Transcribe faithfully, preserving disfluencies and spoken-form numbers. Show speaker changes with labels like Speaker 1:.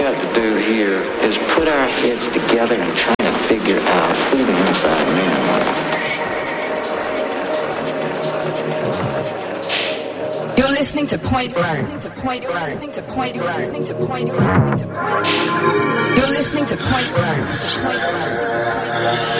Speaker 1: got to do here is put our heads together and try to figure out who the inside man was.
Speaker 2: You're listening to Point Blank. You're listening to Point Blank. You're listening to Point Blank. You're listening to Point Blank. You're listening to Point Blank.